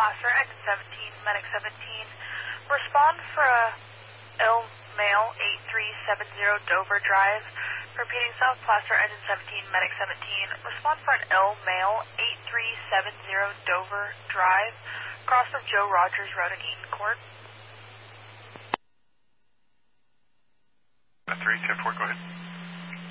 Placer, engine 17, medic 17. Respond for a ill male 8370 Dover Drive. Repeating South Placer, engine 17, medic 17. Respond for an ill male 8370 Dover Drive. Cross of Joe Rogers Road in Eaton Court. 3, 10-4, go ahead.